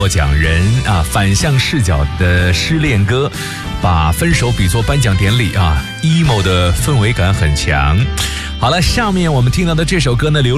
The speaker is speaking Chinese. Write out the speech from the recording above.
获奖人啊，反向视角的失恋歌，把分手比作颁奖典礼啊 ，emo 的氛围感很强。好了，下面我们听到的这首歌呢，